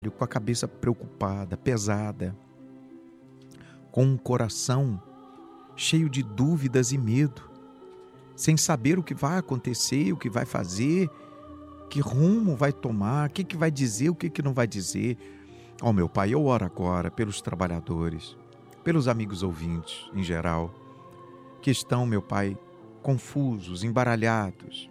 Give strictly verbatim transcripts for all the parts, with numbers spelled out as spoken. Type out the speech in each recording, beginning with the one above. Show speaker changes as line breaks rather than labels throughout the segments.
com a cabeça preocupada, pesada, com um coração cheio de dúvidas e medo, sem saber o que vai acontecer, o que vai fazer, que rumo vai tomar, o que, que vai dizer, o que, que não vai dizer. Ó oh, meu Pai, eu oro agora pelos trabalhadores, pelos amigos ouvintes em geral, que estão, meu Pai, confusos, embaralhados,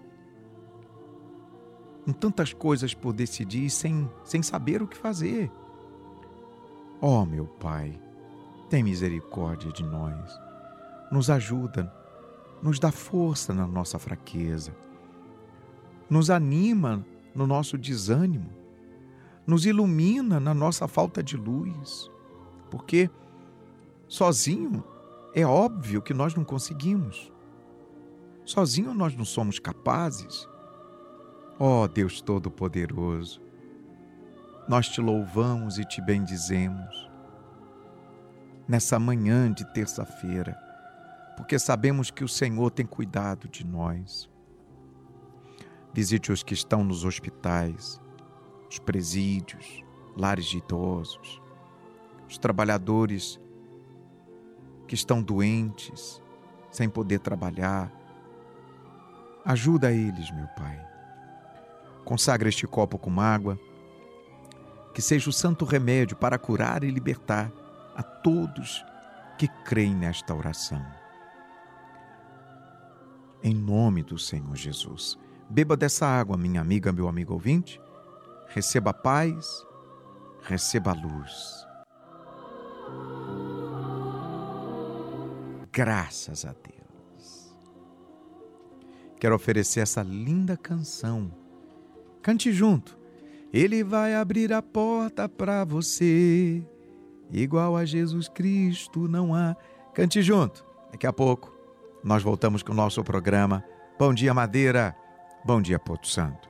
com tantas coisas por decidir, sem, sem saber o que fazer. Ó oh, meu Pai, tem misericórdia de nós, nos ajuda, nos dá força na nossa fraqueza, nos anima no nosso desânimo, nos ilumina na nossa falta de luz, porque sozinho é óbvio que nós não conseguimos, sozinho nós não somos capazes. Ó Deus Todo-Poderoso, nós te louvamos e te bendizemos nessa manhã de terça-feira, porque sabemos que o Senhor tem cuidado de nós. Visite os que estão nos hospitais, os presídios, lares de idosos, os trabalhadores que estão doentes, sem poder trabalhar. Ajuda eles, meu Pai. Consagra este copo com água, que seja o santo remédio para curar e libertar a todos que creem nesta oração. Em nome do Senhor Jesus. Beba dessa água, minha amiga, meu amigo ouvinte. Receba a paz, receba a luz. Graças a Deus. Quero oferecer essa linda canção. Cante junto. Ele vai abrir a porta para você. Igual a Jesus Cristo não há. Cante junto. Daqui a pouco nós voltamos com o nosso programa. Bom dia, Madeira. Bom dia, Porto Santo.